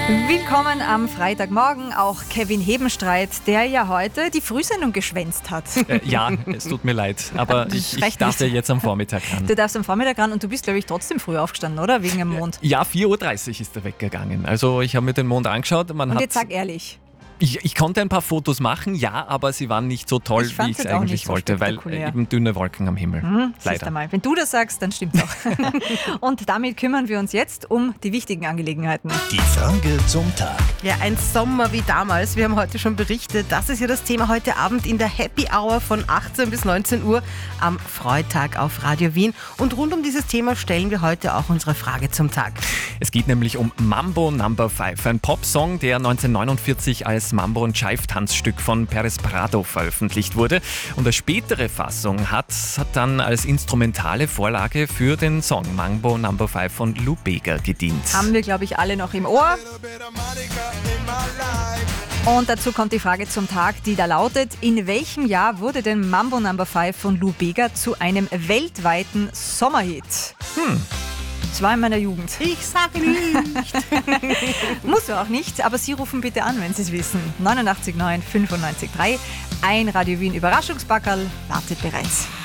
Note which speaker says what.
Speaker 1: Willkommen am Freitagmorgen, auch Kevin Hebenstreit, der ja heute die Frühsendung geschwänzt hat.
Speaker 2: Ja, es tut mir leid, aber ich darf ja jetzt am Vormittag ran.
Speaker 1: Du darfst am Vormittag ran und du bist, glaube ich, trotzdem früh aufgestanden, oder? Wegen dem Mond.
Speaker 2: Ja, 4.30 Uhr ist er weggegangen. Also ich habe mir den Mond angeschaut.
Speaker 1: Und jetzt sag ehrlich.
Speaker 2: Ich konnte ein paar Fotos machen, ja, aber sie waren nicht so toll, wie ich es eigentlich wollte, weil eben dünne Wolken am Himmel. Leider.
Speaker 1: Mal. Wenn du das sagst, dann stimmt's auch. Und damit kümmern wir uns jetzt um die wichtigen Angelegenheiten.
Speaker 3: Die Frage zum Tag.
Speaker 4: Ja, ein Sommer wie damals. Wir haben heute schon berichtet. Das ist ja das Thema heute Abend in der Happy Hour von 18 bis 19 Uhr am Freitag auf Radio Wien. Und rund um dieses Thema stellen wir heute auch unsere Frage zum Tag.
Speaker 2: Es geht nämlich um Mambo No. 5, ein Popsong, der 1949 als Mambo- und Jive-Tanzstück von Perez Prado veröffentlicht wurde. Und eine spätere Fassung hat dann als instrumentale Vorlage für den Song Mambo No. 5 von Lou Bega gedient.
Speaker 1: Haben wir, glaube ich, alle noch im Ohr. Und dazu kommt die Frage zum Tag, die da lautet: In welchem Jahr wurde denn Mambo No. 5 von Lou Bega zu einem weltweiten Sommerhit? Das war in meiner Jugend.
Speaker 4: Ich sage nicht.
Speaker 1: Muss ja auch nicht, aber Sie rufen bitte an, wenn Sie es wissen. 89 9 95 3. Ein Radio Wien Überraschungspackerl wartet bereits.